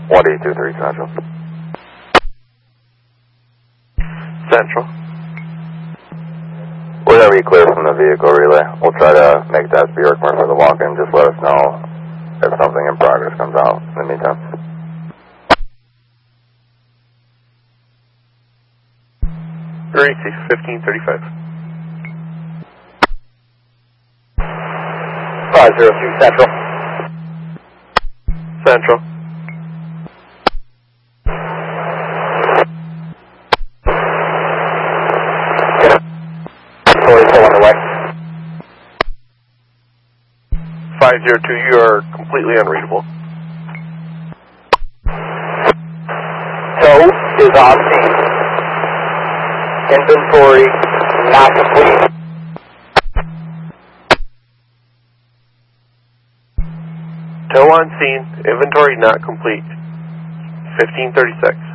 1D23 Central. Central. Whenever you clear from the vehicle relay, we'll try to make that Bjork for the walk-in. Just let us know if something in progress comes out in the meantime. Gracie, 1535. 502 Central. Central. Still underway. 502, you are completely unreadable. Tow is on scene. Inventory not complete. Tow on scene, inventory not complete. 1536.